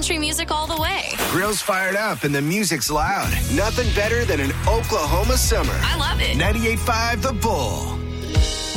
country music all the way. Grill's fired up and the music's loud. Nothing better than an Oklahoma summer. I love it. 98.5 The Bull.